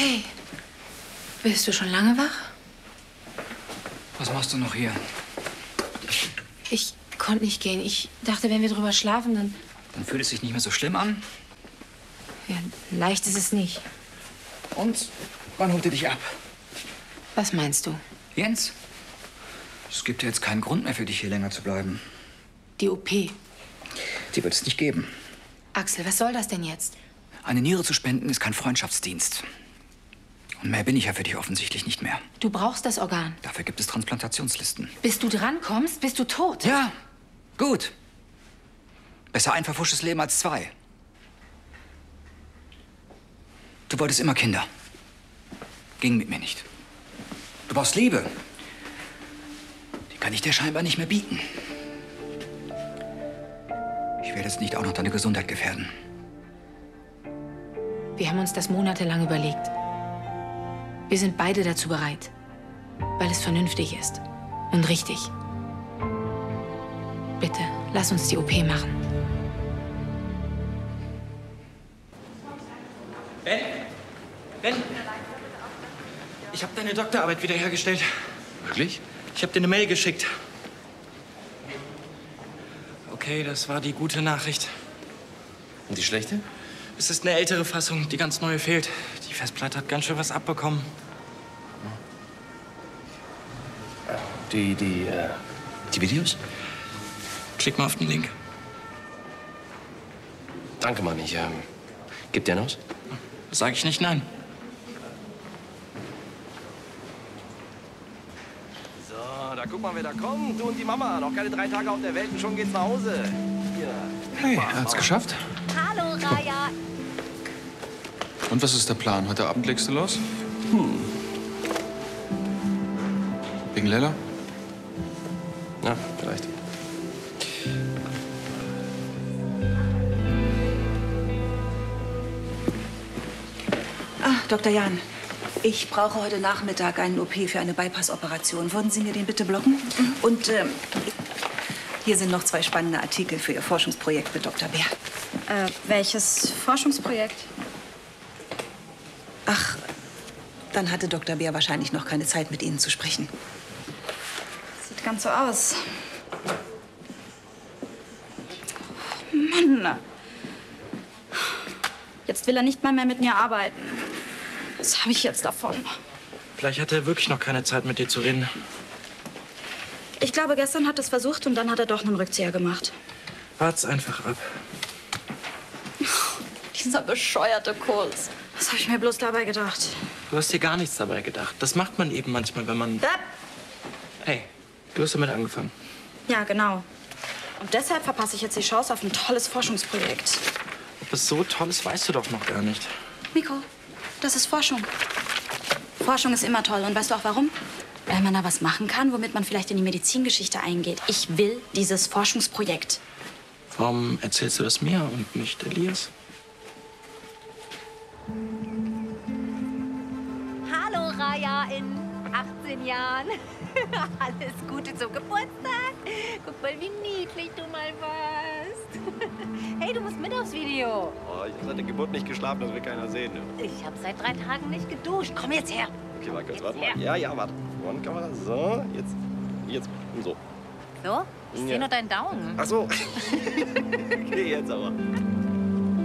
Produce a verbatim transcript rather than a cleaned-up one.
Hey, bist du schon lange wach? Was machst du noch hier? Ich konnte nicht gehen. Ich dachte, wenn wir drüber schlafen, dann... Dann fühlt es sich nicht mehr so schlimm an? Ja, leicht ist es nicht. Und wann holt er dich ab? Was meinst du? Jens, es gibt ja jetzt keinen Grund mehr für dich, hier länger zu bleiben. Die O P. Die wird es nicht geben. Axel, was soll das denn jetzt? Eine Niere zu spenden ist kein Freundschaftsdienst. Und mehr bin ich ja für dich offensichtlich nicht mehr. Du brauchst das Organ. Dafür gibt es Transplantationslisten. Bis du drankommst, bist du tot. Ja, gut. Besser ein verfuschtes Leben als zwei. Du wolltest immer Kinder. Ging mit mir nicht. Du brauchst Liebe. Die kann ich dir scheinbar nicht mehr bieten. Ich werde jetzt nicht auch noch deine Gesundheit gefährden. Wir haben uns das monatelang überlegt. Wir sind beide dazu bereit, weil es vernünftig ist und richtig. Bitte, lass uns die O P machen. Ben? Ben? Ich habe deine Doktorarbeit wiederhergestellt. Wirklich? Ich habe dir eine Mail geschickt. Okay, das war die gute Nachricht. Und die schlechte? Es ist eine ältere Fassung, die ganz neue fehlt. Die Festplatte hat ganz schön was abbekommen. Die, die, äh, die Videos? Klick mal auf den Link. Danke, Mann. Ich, ähm, gib dir aus? Sag ich nicht nein. So, da guck mal, wer da kommt. Du und die Mama. Noch keine drei Tage auf der Welt und schon geht's nach Hause. Hier. Hey, er hat's geschafft. Hallo, Raya. Und was ist der Plan? Heute Abend legst du los? Hm. Wegen Lella? Ja, vielleicht. Ah, Doktor Jahn. Ich brauche heute Nachmittag einen O P für eine Bypass-Operation. Würden Sie mir den bitte blocken? Mhm. Und ähm, hier sind noch zwei spannende Artikel für Ihr Forschungsprojekt mit Doktor Bär. Äh, welches Forschungsprojekt? Ach, dann hatte Doktor Bär wahrscheinlich noch keine Zeit, mit Ihnen zu sprechen. Sieht ganz so aus. Mann. Jetzt will er nicht mal mehr mit mir arbeiten. Was habe ich jetzt davon? Vielleicht hat er wirklich noch keine Zeit, mit dir zu reden. Ich glaube, gestern hat er es versucht und dann hat er doch einen Rückzieher gemacht. Wart's einfach ab. Dieser bescheuerte Kurs. Was habe ich mir bloß dabei gedacht? Du hast dir gar nichts dabei gedacht. Das macht man eben manchmal, wenn man... Da. Hey, du hast damit angefangen. Ja, genau. Und deshalb verpasse ich jetzt die Chance auf ein tolles Forschungsprojekt. Ob es so toll ist, weißt du doch noch gar nicht. Miko, das ist Forschung. Forschung ist immer toll. Und weißt du auch warum? Weil man da was machen kann, womit man vielleicht in die Medizingeschichte eingeht. Ich will dieses Forschungsprojekt. Warum erzählst du das mir und nicht Elias? Hallo, Raya, in achtzehn Jahren. Alles Gute zum Geburtstag. Guck mal, wie niedlich du mal warst. Hey, du musst mit aufs Video. Oh, ich habe seit der Geburt nicht geschlafen, das will keiner sehen. Ne? Ich habe seit drei Tagen nicht geduscht. Komm jetzt her. Okay, warte, Jetzt warte her. mal. Ja, ja, warte. One-Kamera. So, jetzt, jetzt, so. So? Ich Ja. sehe nur deinen Daumen. Ach so. Okay, jetzt aber.